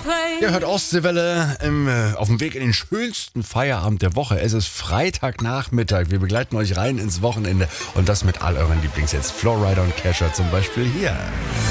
Ihr hört Ostseewelle auf dem Weg in den schönsten Feierabend der Woche. Es ist Freitagnachmittag. Wir begleiten euch rein ins Wochenende und das mit all euren Lieblingshits. Flowrider und Kesha zum Beispiel hier.